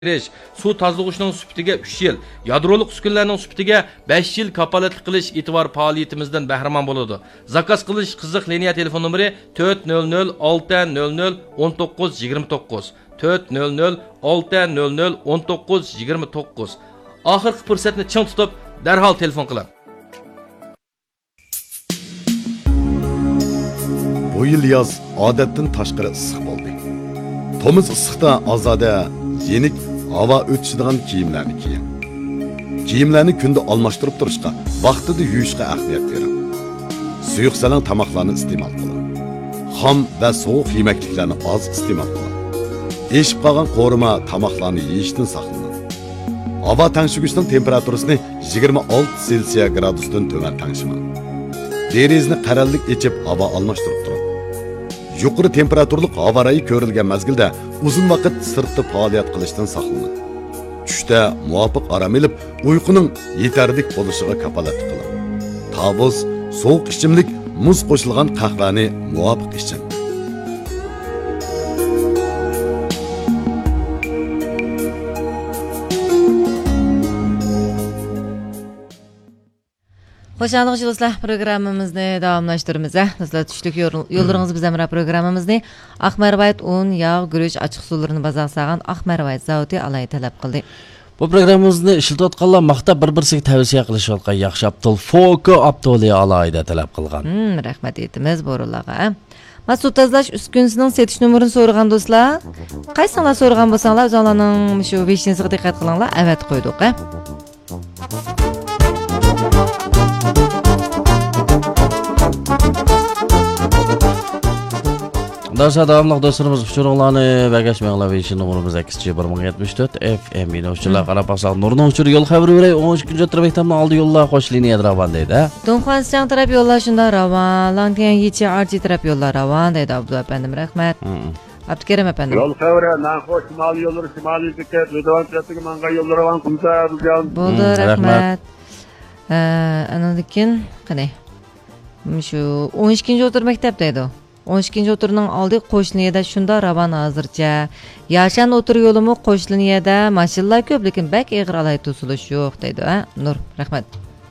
Su tozalag'uchning sufatiga 3 yil, yadroliq uskunlarning sufatiga 5 yil kapolatlik qilish e'tibor faoliyatimizdan bahramand bo'ladi. Zakaz qilish qiziq liniya telefon nomeri 400 600 1929 400 600 1929. Oxirgi fursatni ching tutib, darhol telefon qiling. Bu yil yoz odatdan tashqari issiq bo'ldi. Tomiz issiqda ozoda yenik havo o'tishadigan kiyimlarni kiying. Kiyimlarni kunda almashtirib turishga, vaqtida yuvishga ahamiyat bering. Suyuq salan tomoqlarni iste'mol qiling. Xom va sovuq yemekliklarni oz iste'mol qiling. Eshib qolgan qo'rima tomoqlarni yeyishdan saqlaning. Havo tangshig'ichning temperaturasini 26 Selsiya gradusdan tuvan tangshimang. Derazni qarallik echib havo almashtirib turing. Yuqori temperaturli havo rayi ko'rilgan mazgilda uzun vaqt sirtda faoliyat qilishdan saqlaning. Tushda muvofiq orom olib, uyquning yetarli bo'lishiga kafolatlik qiling. Tavuz, sovuq ichimlik, muz qo'shilgan qahvani muvofiq iching. Hoşçakalın dostlar, programımızı davamlaştırırız. Dostlar, düşlük yollarınız bizə mərə programımızı Axmervayt un, yağ, gürüç, açıq sularını bazaq sağan Axmervayt zavodi alay tələb qıldı. Bu programımızı işiltə otqanlar maqta bir-birsiga tavsiya qilish olqa yaxshi Abdul Foko Abduli alayda tələb qılğan. Rəhmət etimiz borulağa. Masud Tazlaş üskünsünün setiş numarını soruğan dostlar. Qaysınlar soruğan bolsanlar, özünlərinin şu 5-ci diqqət qılınlar, əvət qoyduq. Dostlar, davamlıq dostlarımız uçurunlarını və geçməyinlər və işin numarımız 2-1074 FM yine uçurlar qarapaqsaq Nurun uçuru yol xəbri verək 13 güncə tərəfdən aldı yollar xoş liniya ravan deydi. Donxan Siyan tərəf yollar şunda ravan, Langtiyan Yiçi Arci tərəf yollar ravan deydi Abdullah efendim, rəhmət. Abdülkerim efendim. Yol xəbri, Nanxo şimali yolları, şimali dikkat, Rıdvan tərəfdəki Mangay yolları ravan, Kumsa, Rüzgan. Buldu, rəhmət. Anadikin, qanay? Şu 12-ci otur məktəbdəydi o. 12-ci oturunun aldı qoşliniyada şunda ravan hazırca. Yaşan otur yolumu qoşliniyada maşınlar köp, lekin bək eğir alay tutuluş yox deydi. Nur, rəhmət.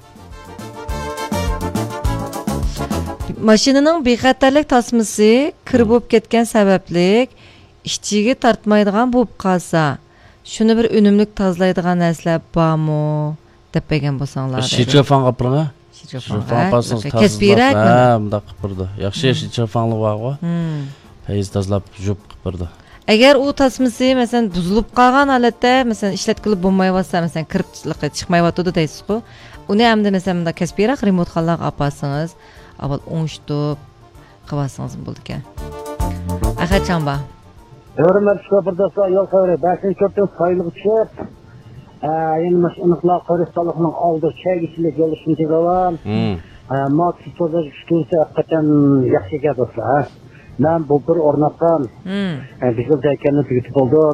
Maşınının bexatarlik tasması kir bo'lib ketgan sabablik ishchiga tartmaydigan bo'lib qolsa, shuni bir unumlik tozalaydigan narsalar bormi deb bergan bo'lsanglar. Shifon qapiringa? Shifon pasning kasbiyrak bunda qipirdi. Yaxshi shifonli bor-ku. Payiz tozalab jup qipirdi. Agar u tasmasi masalan buzilib qolgan holatda, masalan ishlatkilib bo'lmayotsa, masalan kirib chiqmayotdi deysiz-ku. Uni hamda masalan bunda kasbiyrak remote qilib olsangiz, avval o'ngishtirib qilsangiz bo'ldi ekan. Axatjon ba. Hörmət şofördəsə yol xəbəri 5-ci köprüdən sayılıb çıxıb. Yəni məşğulluqlar qoristalıqның aldı çəgiçilik yol üstündə qalan. Maksud sözü üstünsə həqiqətən yaxşı gəldilər. Mən bu bir ornatqan. Bizim dəyəkəni tügütüb oldum.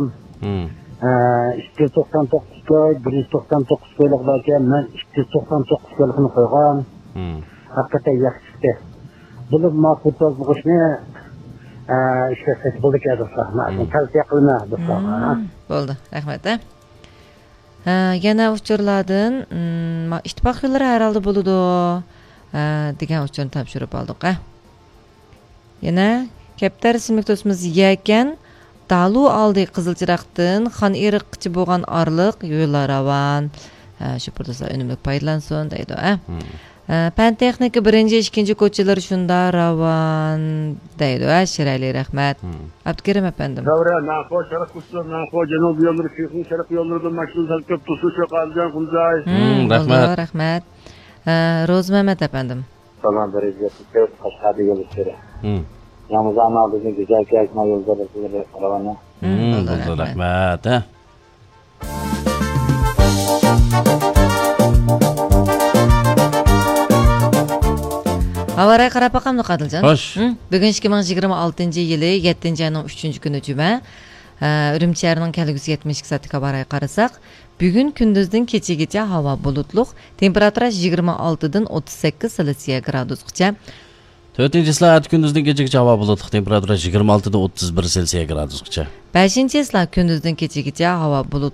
299 köy, 199 köylüklərkən mən 299 köylükünü qoyğan. Həqiqətən yaxşı. Bunu Maksud sözü bu işini işləsək buldu ki, dostlar. Tavsiyə qılma, dostlar. Oldu, rəhmət. Yana uçurlardan ittifoq yo'llari herhalde bo'ladi degan uchun topshirib oldik. Yana Kaptar ismli do'stimiz yakan Dalu oldi Qizilchiroqdan Xon Eriqchi bo'lgan orliq yo'llar ravan. Shu do'stlar unumli foydalansin deydi. Pan texnika 1-2 ko'chalar shunda ravan deydi. Shirali rahmat. Abdukerim efendim. Davra, Nanxo şarq kustu, Nanxo Janub yolları, Şirxin şarq yollarından maşınlar köp tusu şu qalcan Kumzay. Rahmat. Rahmat. Roz Mehmet efendim. Salam verəcək. Köp Qashqarda yol üstündə. Ramazan abinin güzel gezme yolları ravanı. Rahmat. Havaray qarab bakamdı Qadılcan. Hoş. Bugün 2026 yılı 7 ayının 3 günü cuma. Ürümçi şəhərinin kəlgüsü 72 saatlik havaray qarasaq, bugün gündüzdən keçə hava bulutluq, temperatura 26-dan 38 Selsiya gradusqacha. 4-nji saat gündüzden gecegacha havo bulutli, temperatura 26 dan 31 Selsiya gradusgacha. 5-nji ислар күндүздөн кечегече havo